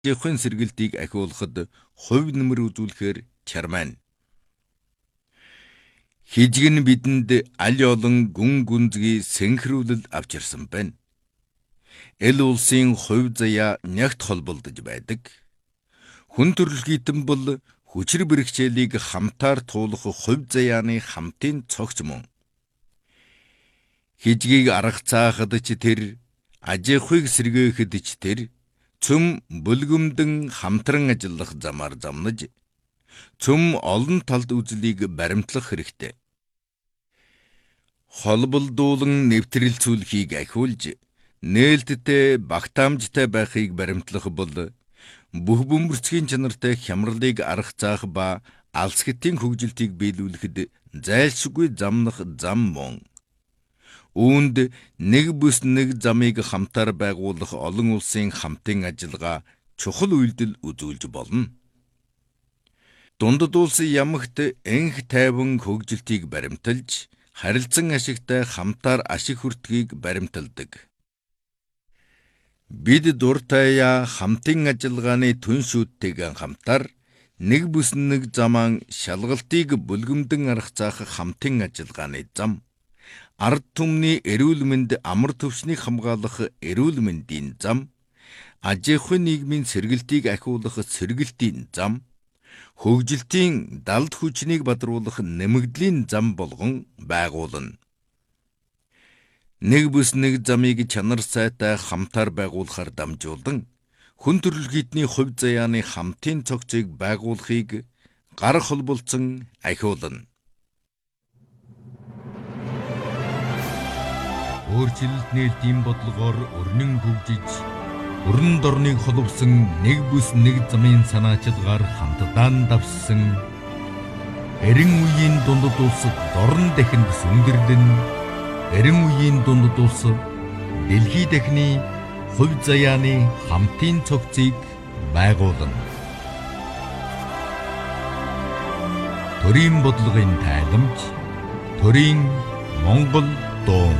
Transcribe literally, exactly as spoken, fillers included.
Жихүүн сэргэлтийг ахиулахад хувь нэмэр үзүүлэхээр чармайн. Хижиг нь бидэнд аль олон гүн гүнзгий сэнхрүүлэл авч ирсэн байна. Эл улсын хувь заяа нягт холболдож байдаг. Хүн төрөлхийтэн бол хүчир бэрхшээлийг хамтаар туулах хувь заяаны хамтын цогц мөн. Хижгийг арга цаахад ч тэр, ажихуйг сэргээхэд ч тэр, цөм бүлгэмдэн хамтран ажиллах замаар замнаж, цөм олон талд үзлийг баримтлах хэрэгтэй. Холболдуулан нэвтрэлцүүлэхийг ахиулж, нээлттэй багтаамжтай байхыг баримтлах бол бүх бөмбөрцгийн чанартай хямралыг арга цаах ба алс хэтийн хөгжилтийг биелүүлэхэд зайлшгүй замнах зам мөн. Үүнд нэг бүс нэг замыг хамтаар байгуулах олон улсын хамтын ажиллагаа чухал үйлдэл үзүүлж болно. Дундад улсын ямагт энх тайван хөгжилтийг баримталж, харилцан ашигтай хамтаар ашиг хүртгийг баримталдаг. Бид дуртая хамтын ажиллагааны түншүүдтэйгэн хамтар нэг бүс нэг замаан шалгалтыг бүлгэмдэн арга цаах хамтын ажиллагааны зам, ард түмний эрүүл мэнд амар төвшнийг хамгаалах эрүүл мэндийн зам, ажихуйн нийгмийн сэргэлтийг ахиулах сэргэлтийн зам, хөгжилтийн далд хүчнийг бадруулах нэмэгдлийн зам болгон байгуулна. Нэг бүс нэг замыг чанар сайтай хамтаар байгуулахаар дамжуулан, хүн төрөлхийтний хувь заяаны хамтын цогцыг байгуулахыг гар холболцсон ахиулна. Өөрчлөлт нээлтийн бодлогоор өрнөн хөгжиж, өрн дорныг холбосон нэг бүс нэг замын санаачилгаар хамтдаа давссан, эрен үеийн дундад улсад дорн дахинд сүндэрлэн, эрен үеийн дундад улс дэлхий дахины хувь заяаны хамтын цогцыг байгуулна. Төрийн бодлогын тайламж, төрийн Монгол дуу.